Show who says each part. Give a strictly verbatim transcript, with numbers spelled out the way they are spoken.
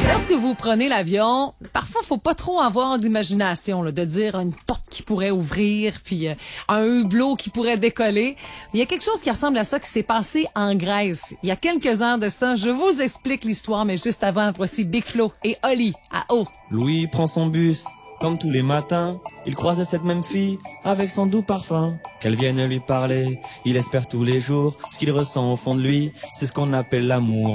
Speaker 1: Lorsque vous prenez l'avion, parfois, faut pas trop avoir d'imagination, là, de dire une porte qui pourrait ouvrir, puis euh, un hublot qui pourrait décoller. Il y a quelque chose qui ressemble à ça qui s'est passé en Grèce. Il y a quelques heures de ça, je vous explique l'histoire, mais juste avant, voici Big Flo et Oli à eau.
Speaker 2: Louis prend son bus, comme tous les matins. Il croise cette même fille avec son doux parfum. Qu'elle vienne lui parler, il espère tous les jours. Ce qu'il ressent au fond de lui, c'est ce qu'on appelle l'amour.